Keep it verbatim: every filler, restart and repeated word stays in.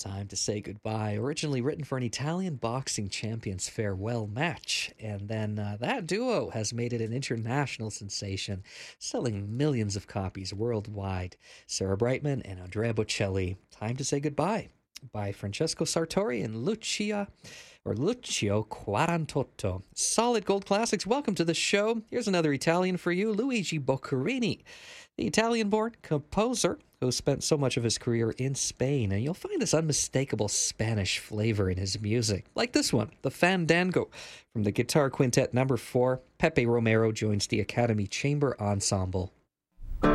Time to Say Goodbye, originally written for an Italian boxing champion's farewell match. And then uh, that duo has made it an international sensation, selling millions of copies worldwide. Sarah Brightman and Andrea Bocelli, Time to Say Goodbye, by Francesco Sartori and Lucia or Lucio Quarantotto. Solid gold classics. Welcome to the show. Here's another Italian for you, Luigi Boccherini, the Italian-born composer who spent so much of his career in Spain, and you'll find this unmistakable Spanish flavor in his music, like this one, the Fandango, from the Guitar Quintet number four. Pepe Romero joins the Academy Chamber Ensemble.